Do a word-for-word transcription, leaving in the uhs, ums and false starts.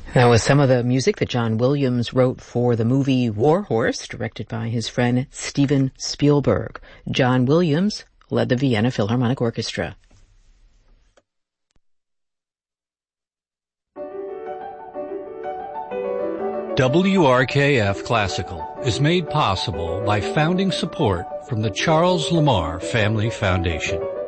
That was some of the music that John Williams wrote for the movie War Horse, directed by his friend Steven Spielberg. John Williams led the Vienna Philharmonic Orchestra. W R K F Classical is made possible by founding support from the Charles Lamar Family Foundation.